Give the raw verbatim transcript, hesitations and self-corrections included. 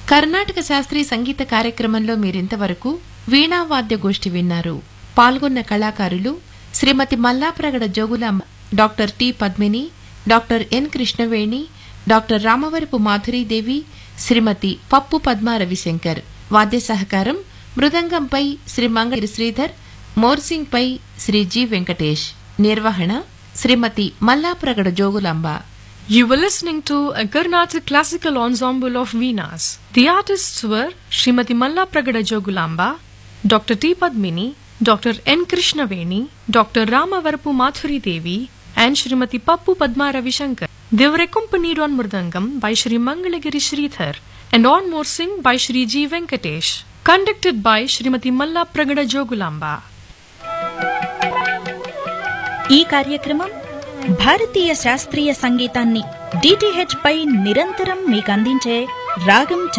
కర్ణాటక శాస్త్రీయ సంగీత కార్యక్రమంలో మీరింతవరకు వీణావాద్య గోష్ఠి విన్నారు. పాల్గొన్న కళాకారులు శ్రీమతి Mallapragada Jogulamba, doctor T Padmini, doctor N Krishnaveni, doctor Ramavarapu Madhuri Devi, శ్రీమతి పప్పు పద్మా రవిశంకర్. వాద్య సహకారం మృదంగంపై శ్రీ మంగళగిరి శ్రీధర్, మోర్సింగ్పై శ్రీ జి వెంకటేష్. నిర్వహణ శ్రీమతి Mallapragada Jogulamba. You were listening to a Carnatic classical ensemble of Veenas. The artists were Srimati Malla Pragada Jogulamba, Doctor T. Padmini, Doctor N. Krishnaveni, Doctor Ramavarapu Mathuri Devi, and Srimati Pappu Padma Ravishankar. They were accompanied on Mridangam by Sri Mangalagiri Sridhar and on Morsing by Sri G. Venkatesh. Conducted by Srimati Malla Pragada Jogulamba. ఈ కార్యక్రమం భారతీయ శాస్త్రీయ సంగీతాన్ని DTH పై నిరంతరం మీకు అందించే రాగం